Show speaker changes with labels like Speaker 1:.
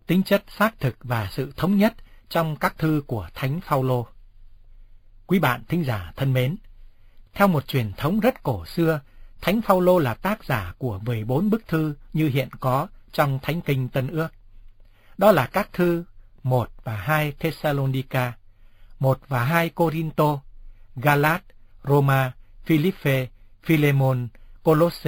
Speaker 1: tính chất xác thực và sự thống nhất trong các thư của Thánh Phaolô. Quý bạn thính giả thân mến, theo một truyền thống rất cổ xưa, Thánh Phaolô là tác giả của 14 bức thư như hiện có trong Thánh Kinh Tân Ước. Đó là các thư 1 và 2 Thessalonica, 1 và 2 Corinto, Galat, Roma, Philippe, Philemon, Colosse,